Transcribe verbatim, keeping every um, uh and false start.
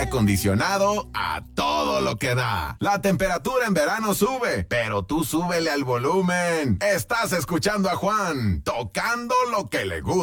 acondicionado a todo lo que da. La temperatura en verano sube, pero tú súbele al volumen. Estás escuchando a Juan, tocando lo que le gusta.